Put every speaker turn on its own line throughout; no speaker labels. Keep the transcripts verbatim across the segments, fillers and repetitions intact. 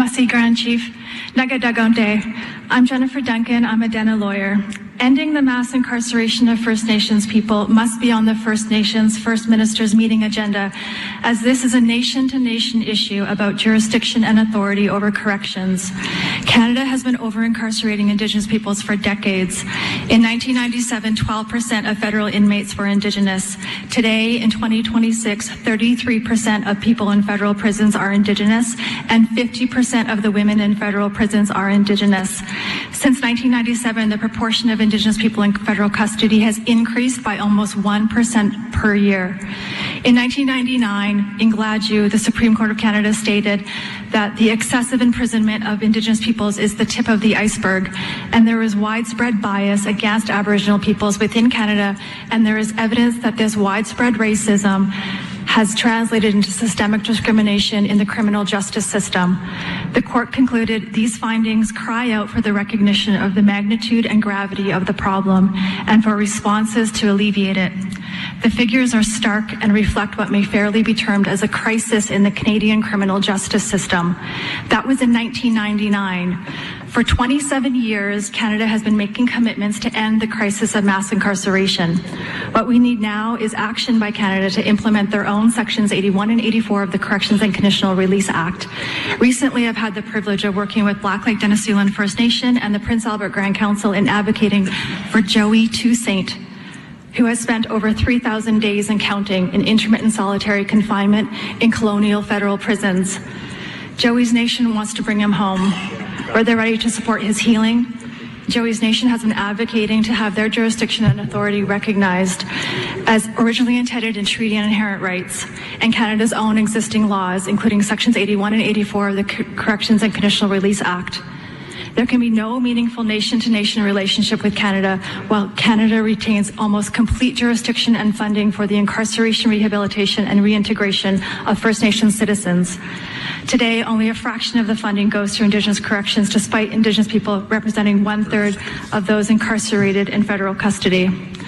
Blessy Grand Chief, Naga Dagonte. I'm Jennifer Duncan, I'm a Dena lawyer. Ending the mass incarceration of First Nations people must be on the First Nations First Ministers meeting agenda, as this is a nation-to-nation issue about jurisdiction and authority over corrections. Canada has been over-incarcerating Indigenous peoples for decades. In nineteen ninety-seven, twelve percent of federal inmates were Indigenous. Today, in twenty twenty-six, thirty-three percent of people in federal prisons are Indigenous, and fifty percent of the women in federal prisons are Indigenous. Since nineteen ninety-seven, the proportion of Indigenous people in federal custody has increased by almost one percent per year. In nineteen ninety-nine, in Gladue, the Supreme Court of Canada stated that the excessive imprisonment of Indigenous peoples is the tip of the iceberg, and there is widespread bias against Aboriginal peoples within Canada, and there is evidence that this widespread racism has translated into systemic discrimination in the criminal justice system. The court concluded these findings cry out for the recognition of the magnitude and gravity of the problem and for responses to alleviate it. The figures are stark and reflect what may fairly be termed as a crisis in the Canadian criminal justice system. That was in nineteen ninety-nine. For twenty-seven years, Canada has been making commitments to end the crisis of mass incarceration. What we need now is action by Canada to implement their own sections eighty-one and eighty-four of the Corrections and Conditional Release Act. Recently, I've had the privilege of working with Black Lake Denisulan First Nation and the Prince Albert Grand Council in advocating for Joey Toussaint, who has spent over three thousand days and counting in intermittent solitary confinement in colonial federal prisons. Joey's nation wants to bring him home. Are they ready to support his healing? Joey's nation has been advocating to have their jurisdiction and authority recognized as originally intended in treaty and inherent rights and Canada's own existing laws, including sections eighty-one and eighty-four of the Corrections and Conditional Release Act. There can be no meaningful nation-to-nation relationship with Canada while Canada retains almost complete jurisdiction and funding for the incarceration, rehabilitation, and reintegration of First Nations citizens. Today, only a fraction of the funding goes to Indigenous corrections, despite Indigenous people representing one-third of those incarcerated in federal custody.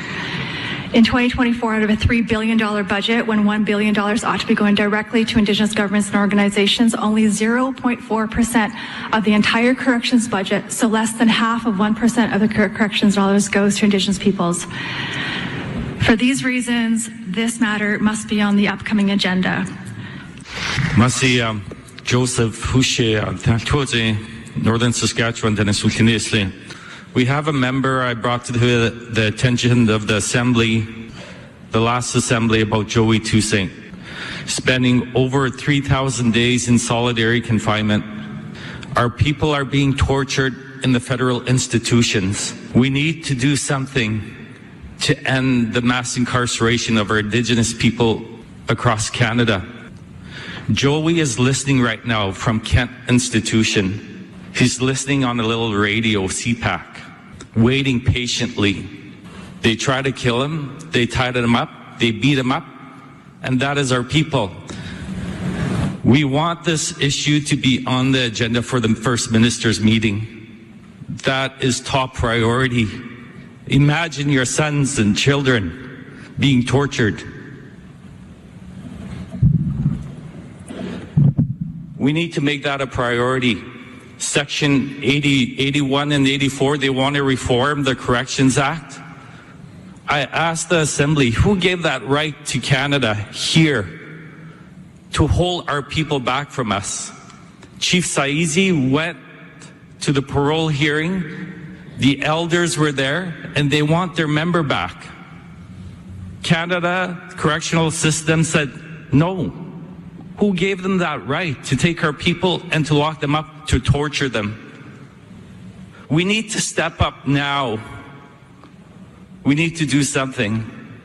In twenty twenty-four, out of a three billion dollars budget, when one billion dollars ought to be going directly to Indigenous governments and organizations, only zero point four percent of the entire corrections budget, so less than half of one percent of the corrections dollars, goes to Indigenous peoples. For these reasons, this matter must be on the upcoming agenda.
Merci, um, Joseph Houché, Northern Saskatchewan, Denisulan. We have a member I brought to the, the attention of the Assembly, the last Assembly, about Joey Toussaint, spending over three thousand days in solitary confinement. Our people are being tortured in the federal institutions. We need to do something to end the mass incarceration of our Indigenous people across Canada. Joey is listening right now from Kent Institution. He's listening on a little radio, C PAC, waiting patiently. They try to kill him, they tied him up, they beat him up, and that is our people. We want this issue to be on the agenda for the First Minister's meeting. That is top priority. Imagine your sons and children being tortured. We need to make that a priority. Section eighty, eighty-one and eighty-four, they want to reform the Corrections Act. I asked the Assembly, who gave that right to Canada here to hold our people back from us? Chief Saizi went to the parole hearing, the elders were there, and they want their member back. Canada Correctional System said no. Who gave them that right to take our people and to lock them up, to torture them? We need to step up now. We need to do something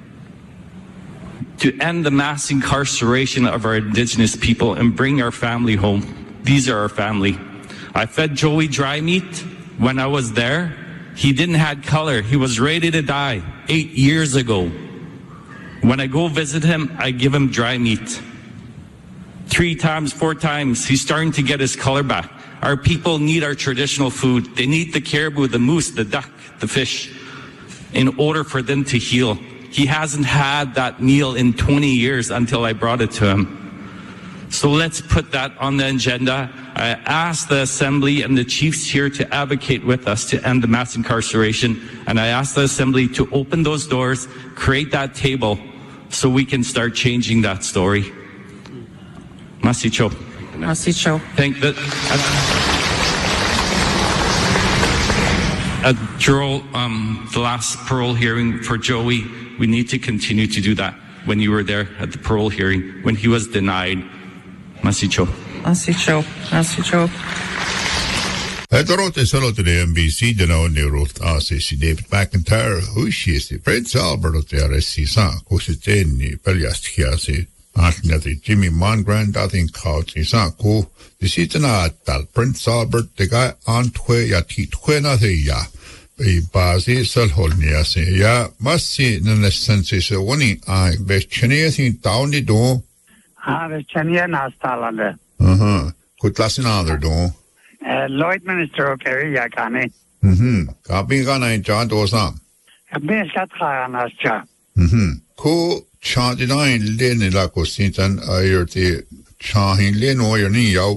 to end the mass incarceration of our Indigenous people and bring our family home. These are our family. I fed Joey dry meat when I was there. He didn't have color. He was ready to die eight years ago. When I go visit him, I give him dry meat. Three times, four times, he's starting to get his color back. Our people need our traditional food. They need the caribou, the moose, the duck, the fish, in order for them to heal. He hasn't had that meal in twenty years until I brought it to him. So let's put that on the agenda. I ask the Assembly and the chiefs here to advocate with us to end the mass incarceration. And I ask the Assembly to open those doors, create that table, so we can start changing that story. Merci, Cho.
Merci, Cho.
Thank the. At Joel, um, the last parole hearing for Joey, we need to continue to do that. When you were there at the parole hearing, when he was denied. Merci, Cho.
Merci, Cho. Merci, Cho.
Dorothy Solotte M B C de nou Neurot A C C David McIntyre, hoe is die Prince Albert of de R S C sa, kosi teni peljast hiasi. Alternati Jimmy Mongrand dat in kauti sa ko, de sitena atal Prince Albert de ga antwe ja titwe na de ja. I bazi salholnia se ja, massi nenessensi se wani ai vechenia sin down di do.
Ah, vechenia na stalande.
Uh-huh. Kut lasin other do.
Uh, Lloyd Minister of Kerry Yakani.
Mhm. Kapi ga na John do sam.
Kapi skat khana cha.
Mhm. Ko charge nine len la ko sintan ayerti chahin len o yer ni yo.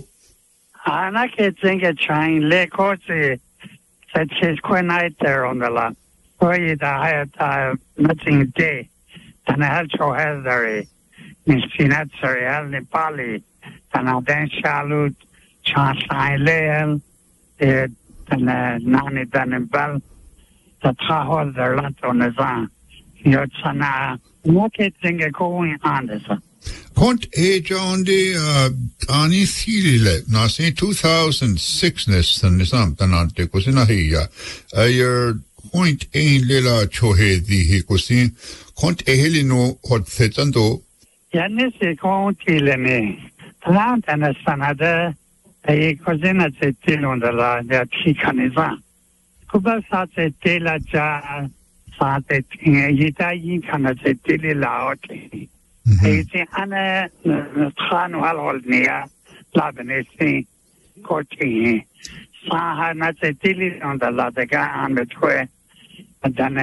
Ana ke tsinga chain le ko se that she's quite night there on the lot. Where you the had uh nothing day. And I had to have there Miss Finat sorry al Nepali. And I then shalut Chansai Leel the Nani Danibal the Tahol there lot on the zan. Yotsana what thing going on this.
Kont age on the Ani Silile, na say two thousand six ness and some tanante cosina here. A year point ein lela chohe di hikosin, kont ehelino hot fetando.
Yannis contilene. Plant and a sanada, a cosina til on the la, that he can Kuba sate tela ja, sate yita yin can a tili laoti. Easy Anna Khan Walholnia, Labanese, Cochi, Saha Natili on the Ladaga and the Twe, and then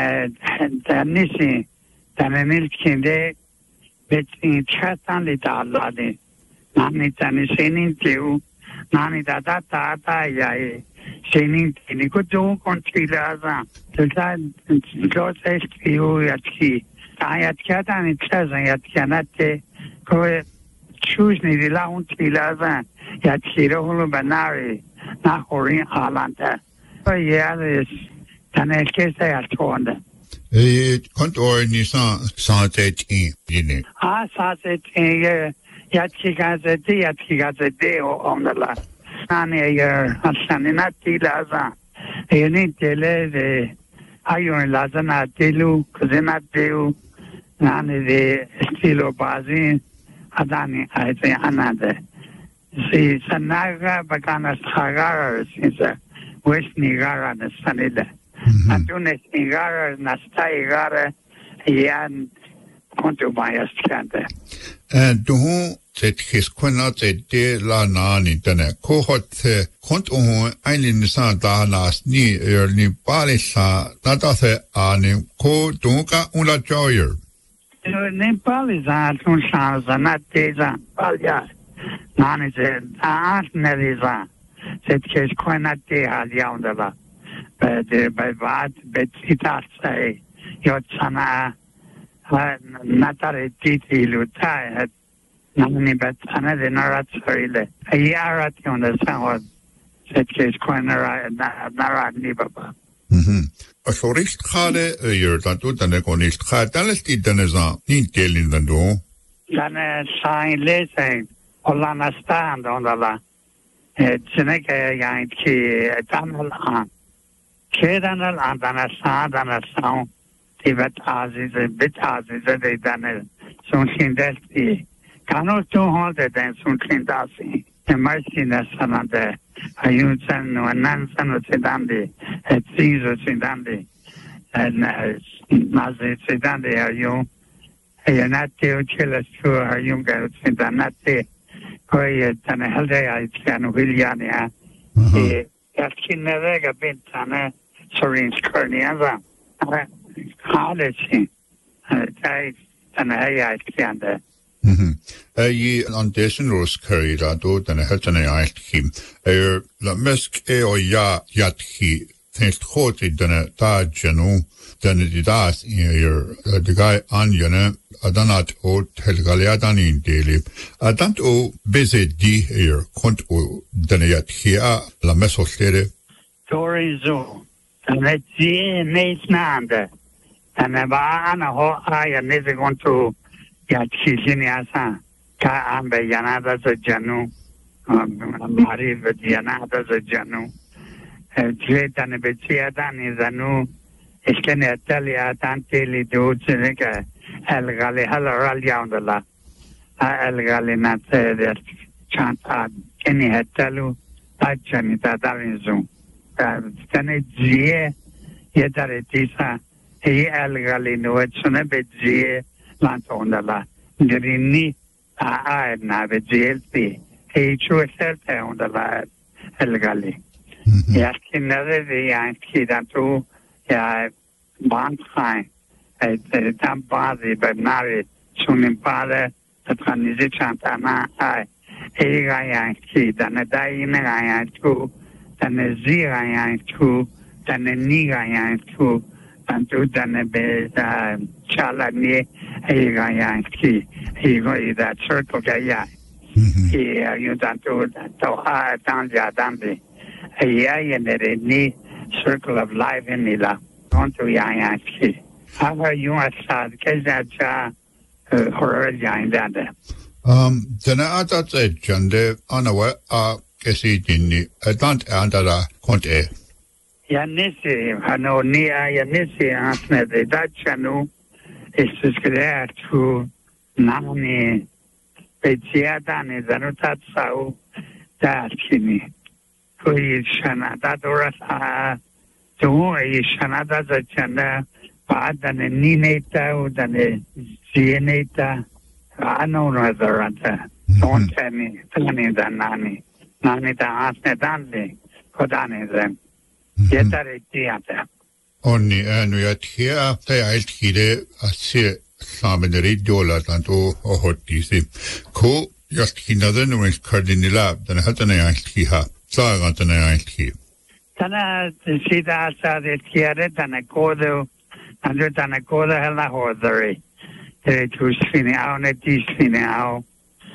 a Nisi, then a Milkinde, between Chatan Ladi, Nani Tanisinin Tiu, Nani Data Yai, Sinin Tinikutu Contilaza, the time George S. Q. at Key. Ayat katan it says ayat kanate ko choose ni la un tilaza yat kiro holo banari na horin alanta so yeah is tane kese atonda
Eh kont or ni sa sa tet in yini.
ah sa tet in yat kigaze di yat kigaze de on the la nani yer asanina tilaza yini tele de ayon lazana telu kuzena telu Nani de estilo bazin adani aite anade. Si sanaga bakana sagara since west nigara na sanida. Atunes nigara na staigara yan kontu bias kante.
And to whom that his quinat de la nani tane kohot kont on island sa da nas ni er ni palisa tata se ani ko dunka una joyer.
Nepal is a Tunsa, not Teza, Palia. None is a art Neriza. Said case quite not de Haliandala. But by what, but it has say, Yotsana, Natare Titi Lutai, Nani, but another Naratsarille. A year at on the sound, said case quite Narat Nibaba.
A forest khale yer dat do tane konist kha dalesti daneza ni telin dando.
Dan sign lesing Olana stand on the la. Tsineke yang ki danal an. Kedanal an dana sa dana sound. Tivet aziz bit aziz de danel. Sun kindesti. Kano to hold the dan sun kindasi. The mercy na sanade. Ayunsan no nansan no sedandi. Et Caesar sedandi. And Nazi sedandi ayun. Ayanate uchilas tu ayun ga sedanate. Koi tane halde ay tiano Williania. E yakinevega bintane Sorin Skorniaza. College. Tai tane ay tiande.
Yi an desin ros curry la do dan a het an eilt him. Er la mesk e o ya yat hi thanks khoti dan a ta janu dan di das er de guy an yana adanat o telgaliadan in deli. Adant o beze di er kont o dan yat hi la mesoslere.
Tori zo. Dan het zie mees naande. Dan a ba ana ho aya neze gonto ya chizini asa. Ka ambe yanada za janu. Mari ve yanada za janu. Je dan be chia dan zanu. Iskene atalia tanteli do tseneka. El gale halaral yaundala. El gale na te der chanta. Keni hatalu. Achani ta davinzu. Tane zie yedare tisa he algali no etsone bezie lantondala gerini a na bezie he chuelte ondala algali yakinade de yanki dantu ya bankhai et tam bazi benari sunin pale tatkanizi chantana ai he ga yanki danadai ne ga yanku tane zira yan tu tane niga yan tu tanto tane be chala ni higa yan ki higo ida circle ga ya he you tanto to ha tanja dambe ya yenere ni circle of life in ila onto ya yan ki how you are sad kaza cha horror yan dande
um tana atat jande anawa a Kesi dini adant andala konte.
Yanisi hanonia yanisi asne de dachanu is creat tu nani peziadani zanutat sau dakini. Kui shanada dorasa tu shanada zachanda padane nineta udane zieneta ano nazarata. Don't tell me tani danani. Nani ta asne dande kodane zem yetare tiata
Onni anu yat hia te ailt hide asse sameneri dola tanto o hotisi ko yat hinada no is cardinala dan hatane ailt hiha saga tane ailt hi
tana sida sa de tiare tana kodo ando tana kodo hela hodari te tu sine au ne ti sine au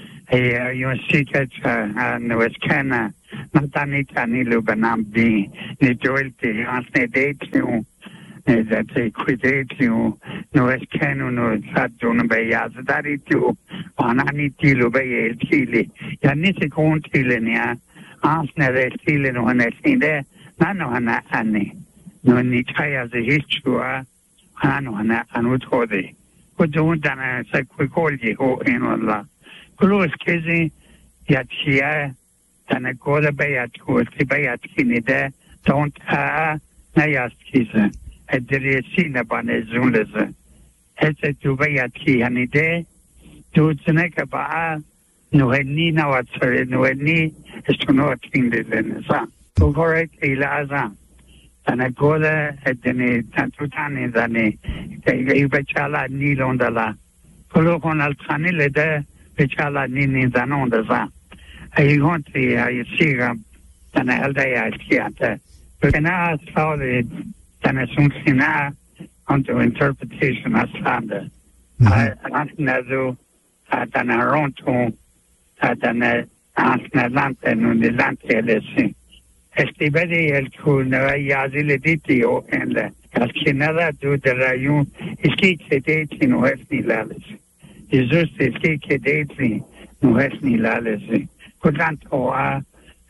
Hey, you see that uh, no es kana matani tani lubanam di ni joelti asne detiu that they quidetiu no es kanu no sadun be yazdaritiu anani tilu be eltili ya ni se kontile nia asne deltile no hanesinde nano hana ani no ni chaya ze hichua hano hana anutode ko dana sa kolji ho enola Kulus kezi yatia tana koda bayat kulti bayat kinide don't ha na yaskiza edresi na bane zunleze etse tu bayat ki hanide tu tseneka ba no henni na watsare no henni estono atinde lenza to correct ilaza tana koda edne tantu tane dane ibachala ni londala kolo kon altani lede Pechala nini zanonda za. Ai gonti ai siga tana elda ya tiata. Pekana saudi tana sunsina onto interpretation aslanda. Ai asnazu tana ronto tana asnalante nundi lante lesi. Esti bedi el kun yazile ditio en la alkinada du de rayun iski sedeti no efni lales. Jesus is ke deitli no hesni lalesi kodant oa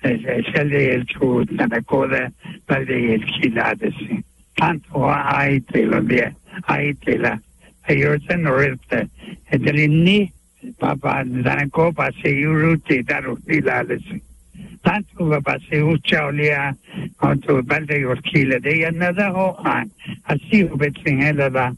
shelde el chu tana koda balde el kiladesi tant oa ai telo dia ai tela ayorsen orte edrini papa dana ko pase yuruti daru lalesi tant oa pase uchaulia onto balde yor kila de another ho an asi ubetling elada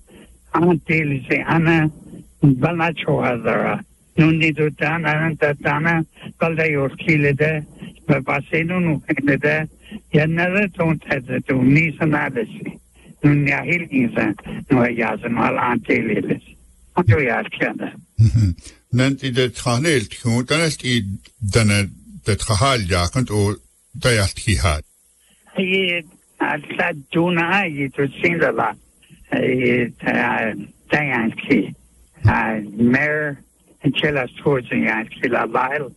antel se ana Balacho Hazara. Nundi to Tana and Tatana, Balda Yorkile de, Babasenu, de, Yanada don't have the two niece analysis. Nunia Hill is no Yazan, while Aunt Elilis. What do we ask you?
Nant i det tranel tjun, den est i denne det trahal jakant og dajalt ki had.
Hij had doen hij te zien dat la. Hij dayanki. Meer en chela stoorzen yanki la lail.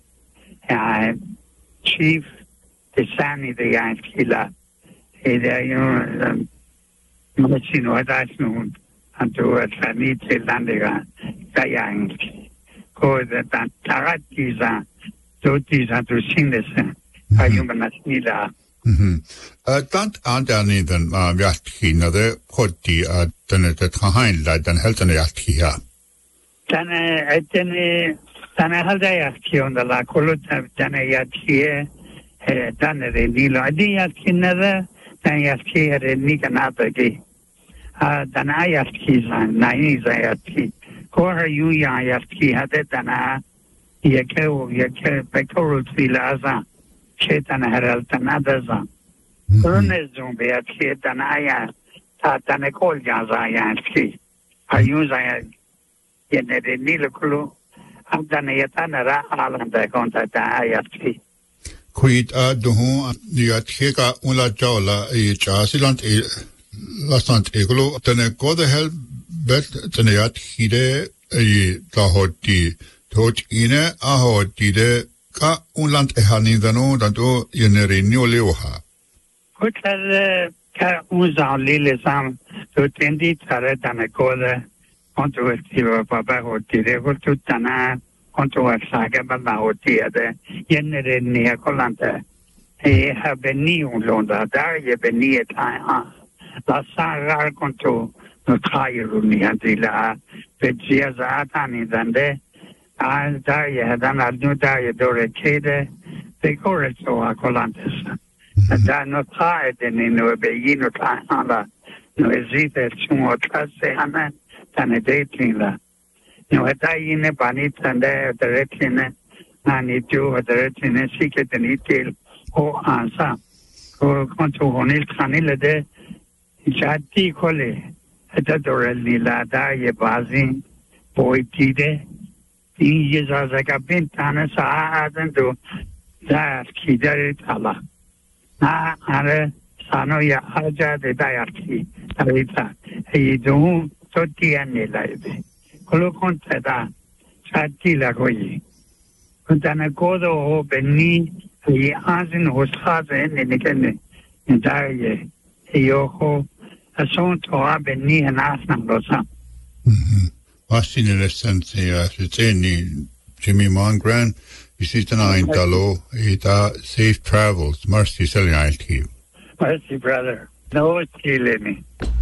Chief de sani de yanki la. Hij daar je misschien wat dat noemt. En toen het van niet te landen dayanki. Ko dat tarat kiza. Tot die zijn te zien dus. Hij je maar niet la.
Tant andani den jatki na de kotti den det hain la den helten jatki ha.
Dan den dan halda jatki on la kolut dan jatki dan de nilo adi jatki na de dan jatki er ni kana bagi. Dan jatki san nai jatki. Ko har ju ja jatki hade dan je ke je ke pekorut vilaza. Chetan heraltan adaza. Runezum beat chetan aya tatane kolja zayanski. Ayuza yenere nilkulu amdane yatana ra alanda konta ta ayatki.
Kuit a duhu yat heka ula jawla i chasilant e lasant eglo tane kode hel bet tane yat hide i tahoti tot ine ahoti de ka unland e hanidano danto yenere nyoleoha.
Kutar ka uzan lile sam to tendi tare tane kode konto estiva papa hoti de kutu tana konto asaga baba hoti ade yenere nia kolante e ha beni un londa dar ye beni et ha la sagar konto no kairu ni andila pejia zatani dande a dar ye dan alnu dar ye dore kede de correcto a colantes da no trae de no beino la no esiste suo classe ana tane detinla no eta ine panitande deretine nani tu deretine siketeni tel o ansa o konto honil kanile de jati kole eta dorel nila da ye bazin poitide in yezaza ka bentana sa adanto da kidare tala na are sano ya aja de dayarki tarita e do tutti anni live quello conta da chatti la coi contana codo o benni e azin hosaze ne ne ne daye e yo son to a benni anasna rosa
Vastin l'essenza Riteni Jimmy Mongran visita nine dalo ita safe travels mercy selling I T.
Mercy brother no killing me